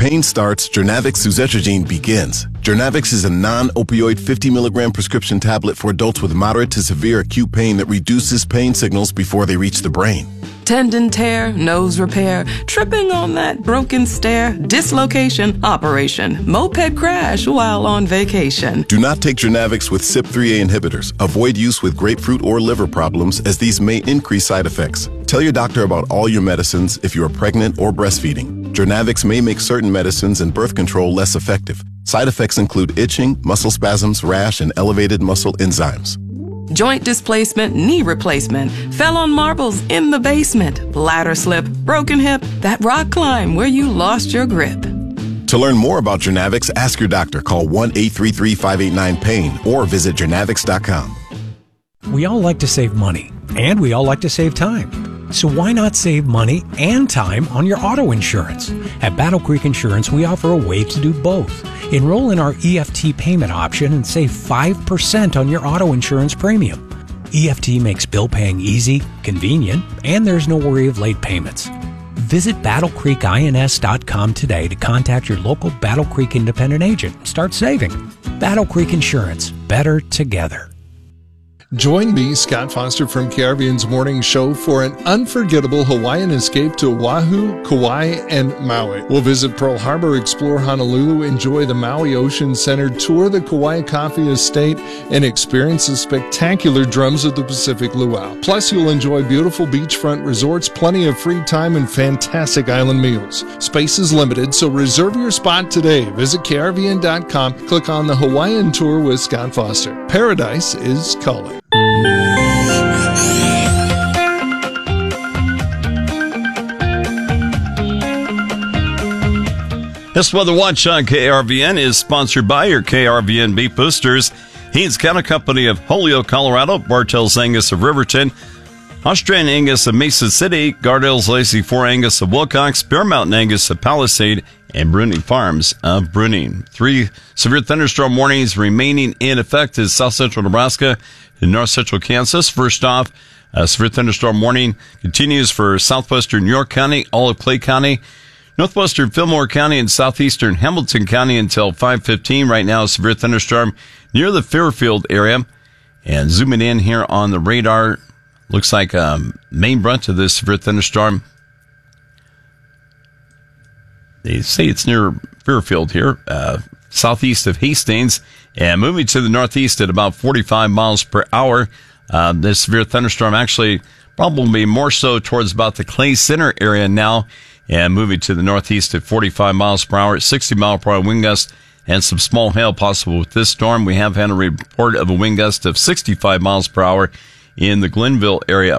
pain starts, Journavx suzetrigine begins. Journavx is a non-opioid 50 milligram prescription tablet for adults with moderate to severe acute pain that reduces pain signals before they reach the brain. Tendon tear, nose repair, tripping on that broken stair, dislocation, operation, moped crash while on vacation. Do not take Journavx with CYP3A inhibitors. Avoid use with grapefruit or liver problems, as these may increase side effects. Tell your doctor about all your medicines if you are pregnant or breastfeeding. Journavx may make certain medicines and birth control less effective. Side effects include itching, muscle spasms, rash, and elevated muscle enzymes. Joint displacement, knee replacement, fell on marbles in the basement, bladder slip, broken hip, that rock climb where you lost your grip. To learn more about Journavx, ask your doctor. Call 1-833-589-PAIN or visit journavx.com. We all like to save money, and we all like to save time. So why not save money and time on your auto insurance? At Battle Creek Insurance, we offer a way to do both. Enroll in our EFT payment option and save 5% on your auto insurance premium. EFT makes bill paying easy, convenient, and there's no worry of late payments. Visit BattleCreekINS.com today to contact your local Battle Creek independent agent and start saving. Battle Creek Insurance. Better together. Join me, Scott Foster from Caribbean's Morning Show, for an unforgettable Hawaiian escape to Oahu, Kauai, and Maui. We'll visit Pearl Harbor, explore Honolulu, enjoy the Maui Ocean Center, tour the Kauai Coffee Estate, and experience the spectacular drums of the Pacific Luau. Plus, you'll enjoy beautiful beachfront resorts, plenty of free time, and fantastic island meals. Space is limited, so reserve your spot today. Visit Caribbean.com, click on the Hawaiian Tour with Scott Foster. Paradise is calling. This Weather Watch on KRVN is sponsored by your KRVN beef boosters, Haynes Cattle Company of Holyoke, Colorado, Bartels Angus of Riverton, Australian Angus of Mesa City, Gardell's Lazy 4 Angus of Wilcox, Bear Mountain Angus of Palisade, and Bruning Farms of Bruning. 3 severe thunderstorm warnings remaining in effect in south central Nebraska and north central Kansas. First off, a severe thunderstorm warning continues for southwestern York County, all of Clay County, northwestern Fillmore County, and southeastern Hamilton County until 5:15. Right now, a severe thunderstorm near the Fairfield area. And zooming in here on the radar, looks like main brunt of this severe thunderstorm. They say it's near Fairfield here, southeast of Hastings, and moving to the northeast at about 45 miles per hour. This severe thunderstorm actually probably more so towards about the Clay Center area now, and moving to the northeast at 45 miles per hour, 60 mile per hour wind gust, and some small hail possible with this storm. We have had a report of a wind gust of 65 miles per hour in the Glenville area.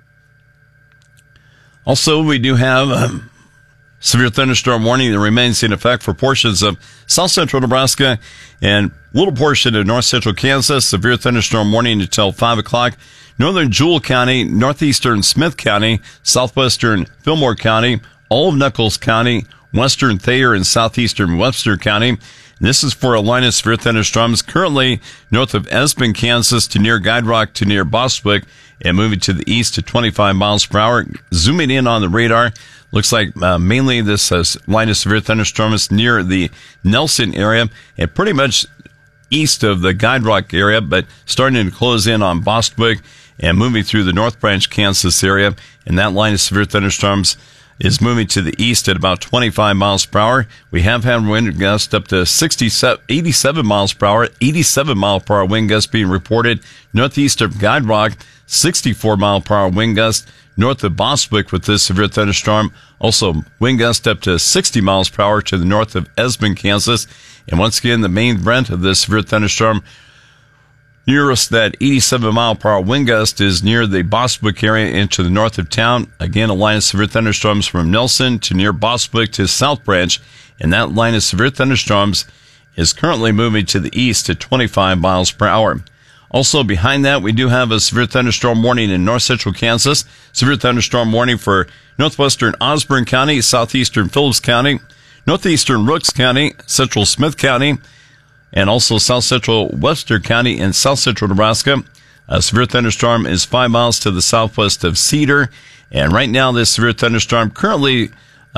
Also, we do have severe thunderstorm warning that remains in effect for portions of south central Nebraska and little portion of north central Kansas. Severe thunderstorm warning until 5 o'clock. Northern Jewell County, northeastern Smith County, southwestern Fillmore County, all of Nuckolls County, western Thayer, and southeastern Webster County. This is for a line of severe thunderstorms currently north of Espen, Kansas to near Guide Rock to near Bostwick, and moving to the east to 25 miles per hour. Zooming in on the radar, looks like mainly this line of severe thunderstorms near the Nelson area and pretty much east of the Guide Rock area, but starting to close in on Bostwick and moving through the North Branch, Kansas area. And that line of severe thunderstorms is moving to the east at about 25 miles per hour. We have had wind gusts up to 87 miles per hour, 87 mile per hour wind gusts being reported northeast of Guide Rock, 64 mile per hour wind gust north of Bostwick with this severe thunderstorm. Also, wind gust up to 60 miles per hour to the north of Espen, Kansas. And once again, the main brunt of this severe thunderstorm nearest that 87 mile per hour wind gust is near the Bostwick area into the north of town. Again, a line of severe thunderstorms from Nelson to near Bostwick to South Branch. And that line of severe thunderstorms is currently moving to the east at 25 miles per hour. Also behind that, we do have a severe thunderstorm warning in north central Kansas. Severe thunderstorm warning for northwestern Osborne County, southeastern Phillips County, northeastern Rooks County, central Smith County, and also south central Webster County and south central Nebraska. A severe thunderstorm is 5 miles to the southwest of Cedar. And right now, this severe thunderstorm currently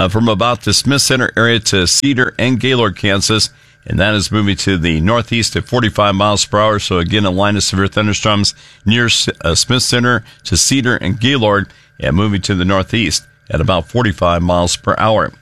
from about the Smith Center area to Cedar and Gaylord, Kansas. And that is moving to the northeast at 45 miles per hour. So again, a line of severe thunderstorms near Smith Center to Cedar and Gaylord, and moving to the northeast at about 45 miles per hour.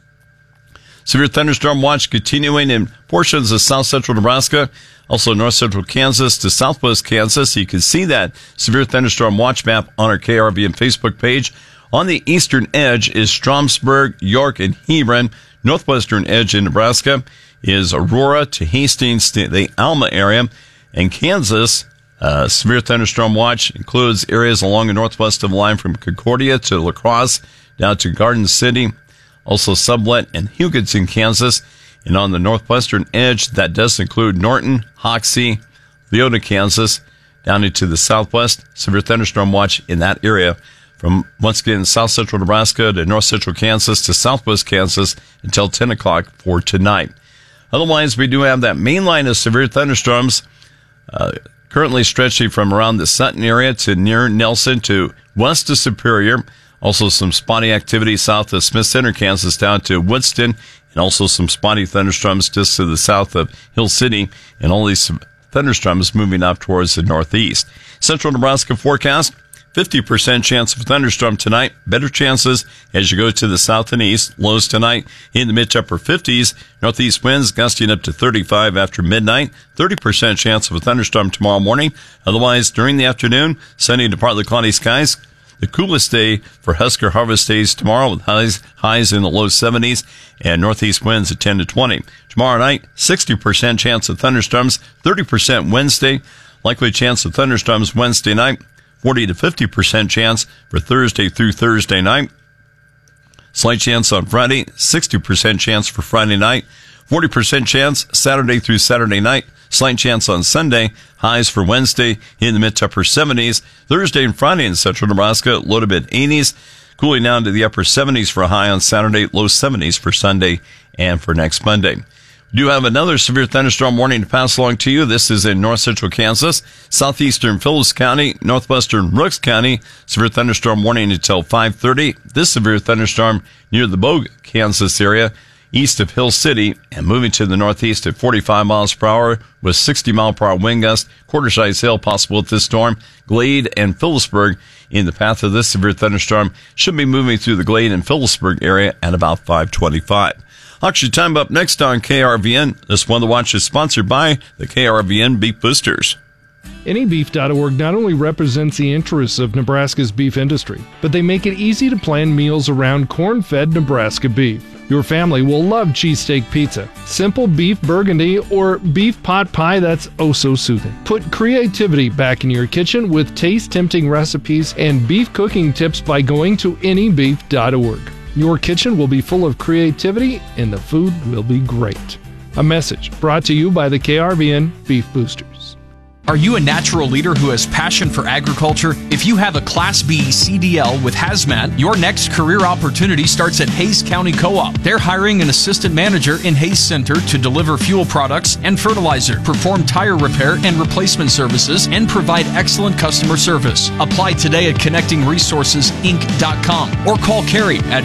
Severe thunderstorm watch continuing in portions of south central Nebraska, also north central Kansas to southwest Kansas. You can see that severe thunderstorm watch map on our KRVN Facebook page. On the eastern edge is Stromsburg, York, and Hebron. Northwestern edge in Nebraska is Aurora to Hastings to the Alma area. And Kansas, severe thunderstorm watch includes areas along the northwest of the line from Concordia to La Crosse down to Garden City, also Sublette and Hugoton, Kansas. And on the northwestern edge, that does include Norton, Hoxie, Leota, Kansas, down into the southwest. Severe thunderstorm watch in that area from, once again, south central Nebraska to north central Kansas to southwest Kansas until 10 o'clock for tonight. Otherwise, we do have that main line of severe thunderstorms currently stretching from around the Sutton area to near Nelson to west of Superior. Also some spotty activity south of Smith Center, Kansas, down to Woodston, and also some spotty thunderstorms just to the south of Hill City, and all these thunderstorms moving up towards the northeast. Central Nebraska forecast, 50% chance of a thunderstorm tonight. Better chances as you go to the south and east. Lows tonight in the mid to upper 50s. Northeast winds gusting up to 35 after midnight. 30% chance of a thunderstorm tomorrow morning. Otherwise, during the afternoon, sunny to partly cloudy skies. The coolest day for Husker harvest days tomorrow with highs in the low 70s and northeast winds at 10 to 20. Tomorrow night, 60% chance of thunderstorms, 30% Wednesday. Likely chance of thunderstorms Wednesday night, 40 to 50% chance for Thursday through Thursday night. Slight chance on Friday, 60% chance for Friday night, 40% chance Saturday through Saturday night. Slight chance on Sunday. Highs for Wednesday in the mid to upper 70s. Thursday and Friday in central Nebraska, low to mid 80s. Cooling down to the upper 70s for a high on Saturday, low 70s for Sunday and for next Monday. We do have another severe thunderstorm warning to pass along to you. This is in north central Kansas, southeastern Phillips County, northwestern Rooks County. Severe thunderstorm warning until 5:30. This severe thunderstorm near the Bogue, Kansas area, east of Hill City, and moving to the northeast at 45 miles per hour with 60 mile per hour wind gust. Quarter-size hail possible with this storm. Glade and Phillipsburg in the path of this severe thunderstorm should be moving through the Glade and Phillipsburg area at about 5:25. Auction time up next on KRVN. This one, the watch, is sponsored by the KRVN Beef Boosters. AnyBeef.org not only represents the interests of Nebraska's beef industry, but they make it easy to plan meals around corn-fed Nebraska beef. Your family will love cheesesteak pizza, simple beef burgundy, or beef pot pie that's oh so soothing. Put creativity back in your kitchen with taste-tempting recipes and beef cooking tips by going to AnyBeef.org. Your kitchen will be full of creativity and the food will be great. A message brought to you by the KRVN Beef Boosters. Are you a natural leader who has passion for agriculture? If you have a Class B CDL with Hazmat, your next career opportunity starts at Hays County Co-op. They're hiring an assistant manager in Hays Center to deliver fuel products and fertilizer, perform tire repair and replacement services, and provide excellent customer service. Apply today at ConnectingResourcesInc.com or call Carrie at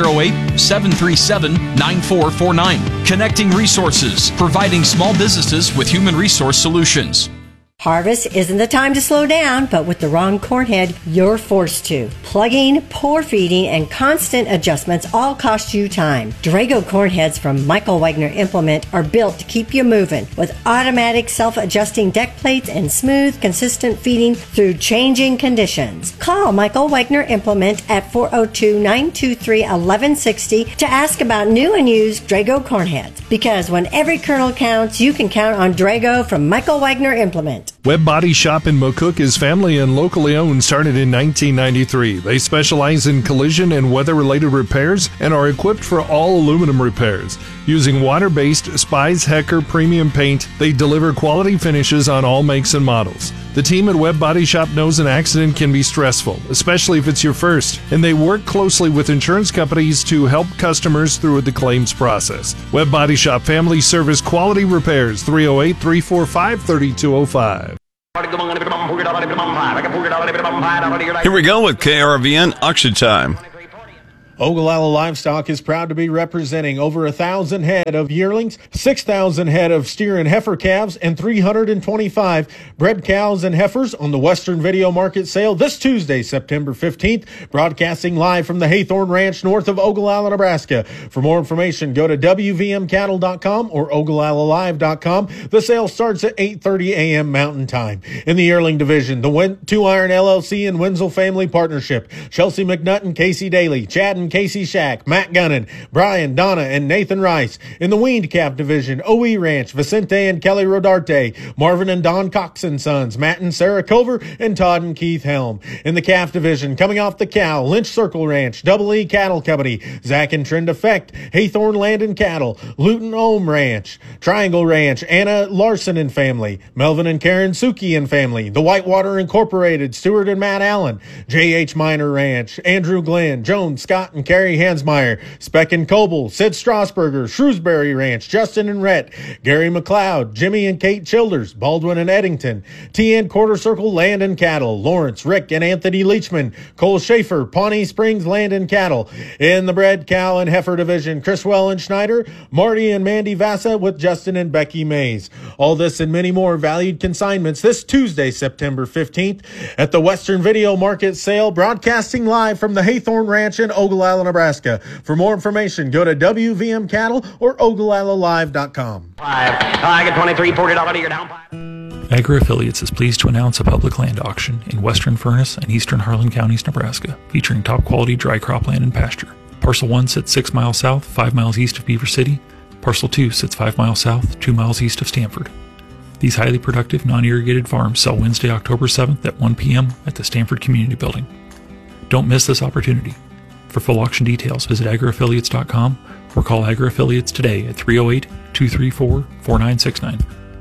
308-737-9449. Connecting Resources, providing small businesses with human resource solutions. Harvest isn't the time to slow down, but with the wrong corn head, you're forced to. Plugging, pour feeding, and constant adjustments all cost you time. Drago corn heads from Michael Wagner Implement are built to keep you moving with automatic self-adjusting deck plates and smooth, consistent feeding through changing conditions. Call Michael Wagner Implement at 402-923-1160 to ask about new and used Drago corn heads. Because when every kernel counts, you can count on Drago from Michael Wagner Implement. Webb Body Shop in McCook is family and locally owned, started in 1993. They specialize in collision and weather-related repairs and are equipped for all aluminum repairs. Using water-based Spies Hecker premium paint, they deliver quality finishes on all makes and models. The team at Webb Body Shop knows an accident can be stressful, especially if it's your first, and they work closely with insurance companies to help customers through the claims process. Webb Body Shop Family Service Quality Repairs, 308-345-3205. Here we go with KRVN Auction Time. Ogallala Livestock is proud to be representing over 1,000 head of yearlings, 6,000 head of steer and heifer calves, and 325 bred cows and heifers on the Western Video Market Sale this Tuesday, September 15th, broadcasting live from the Haythorne Ranch north of Ogallala, Nebraska. For more information, go to WVMcattle.com or OgallaLaLive.com. The sale starts at 8:30 a.m. Mountain Time. In the yearling division, the Two Iron LLC and Wenzel Family Partnership, Chelsea McNutt, Casey Daly, Chad and Casey Shack, Matt Gunnan, Brian, Donna, and Nathan Rice. In the weaned calf division, OE Ranch, Vicente and Kelly Rodarte, Marvin and Don Cox and Sons, Matt and Sarah Culver, and Todd and Keith Helm. In the calf division, coming off the cow, Lynch Circle Ranch, Double E Cattle Company, Zach and Trend Effect, Haythorne Land and Cattle, Luton Ohm Ranch, Triangle Ranch, Anna Larson and family, Melvin and Karen Suki and family, The Whitewater Incorporated, Stuart and Matt Allen, J.H. Minor Ranch, Andrew Glenn, Joan, Scott, and Carrie Hansmeyer, Speck and Coble, Sid Strasburger, Shrewsbury Ranch, Justin and Rhett, Gary McLeod, Jimmy and Kate Childers, Baldwin and Eddington, TN Quarter Circle Land and Cattle, Lawrence, Rick and Anthony Leachman, Cole Schaefer, Pawnee Springs Land and Cattle. In the bred cow and heifer division, Chriswell and Schneider, Marty and Mandy Vassa with Justin and Becky Mays. All this and many more valued consignments this Tuesday, September 15th at the Western Video Market Sale, broadcasting live from the Haythorne Ranch in Ogallala, Nebraska. For more information, go to WVM Cattle or OgallaLaLive.com. I get 23, $40 you're down. Agri Affiliates is pleased to announce a public land auction in Western Furnace and Eastern Harlan Counties, Nebraska, featuring top quality dry cropland and pasture. Parcel 1 sits 6 miles south, 5 miles east of Beaver City. Parcel 2 sits 5 miles south, 2 miles east of Stanford. These highly productive, non-irrigated farms sell Wednesday, October 7th at 1 p.m. at the Stanford Community Building. Don't miss this opportunity. For full auction details, visit agriaffiliates.com or call Agri Affiliates today at 308-234-4969.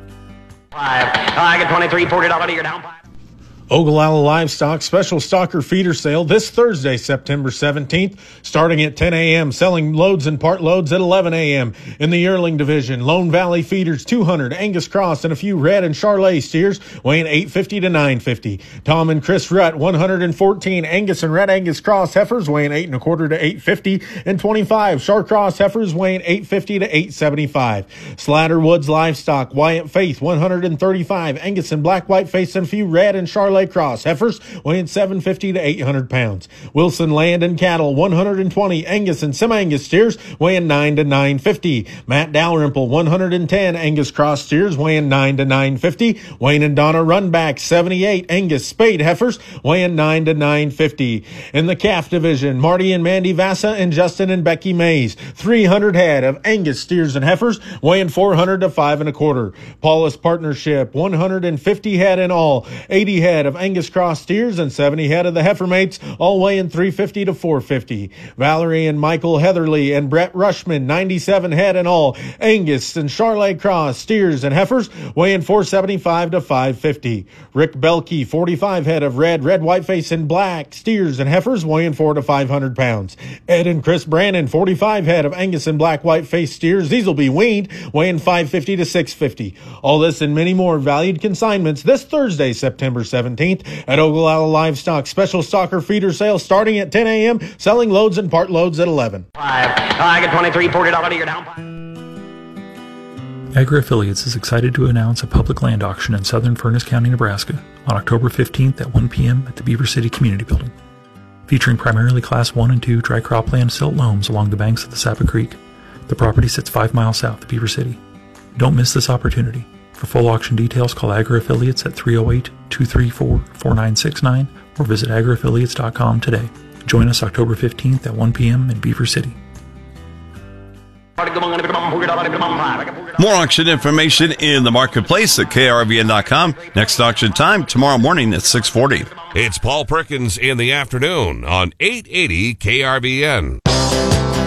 I get 23, $40 you're down. Ogallala Livestock Special Stocker Feeder Sale this Thursday, September 17th, starting at 10 a.m., selling loads and part loads at 11 a.m. In the yearling division, Lone Valley Feeders 200, Angus Cross, and a few red and Charolais steers weighing 850 to 950. Tom and Chris Rutt 114, Angus and Red Angus Cross heifers weighing 8 1/4 to 850, and 25 Char Cross heifers weighing 850 to 875. Slatter Woods Livestock Wyatt Faith 135, Angus and Black White Face, and a few red and Charolais Cross heifers weighing 750 to 800 pounds. Wilson Land and Cattle 120, Angus and Semi-Angus steers weighing 9 to 950. Matt Dalrymple 110, Angus Cross steers weighing 9 to 950. Wayne and Donna Runback 78, Angus Spade heifers weighing 9 to 950. In the calf division, Marty and Mandy Vassa and Justin and Becky Mays 300 head of Angus steers and heifers weighing 400 to 5 1/4. Paulus Partnership 150 head in all, 80 head of Angus Cross steers and 70 head of the heifer mates, all weighing 350 to 450. Valerie and Michael Heatherly and Brett Rushman 97 head in all, Angus and Charolais Cross steers and heifers weighing 475 to 550. Rick Belkey 45 head of red whiteface and black steers and heifers weighing 400 to 500 pounds. Ed and Chris Brannon 45 head of Angus and black whiteface steers, these will be weaned, weighing 550 to 650. All this and many more valued consignments this Thursday, September 17th at Ogallala Livestock Special Stocker Feeder Sale, starting at 10 a.m., selling loads and part loads at 11. I get 23, $40 you're down. Agri Affiliates is excited to announce a public land auction in southern Furnace County, Nebraska on October 15th at 1 p.m. at the Beaver City Community Building. Featuring primarily Class 1 and 2 dry cropland silt loams along the banks of the Sapa Creek, the property sits 5 miles south of Beaver City. Don't miss this opportunity. For full auction details, call Agri Affiliates at 308-234-4969 or visit agriaffiliates.com today. Join us October 15th at 1 p.m. in Beaver City. More auction information in the marketplace at krvn.com. Next auction time tomorrow morning at 6:40. It's Paul Perkins in the afternoon on 880 KRVN.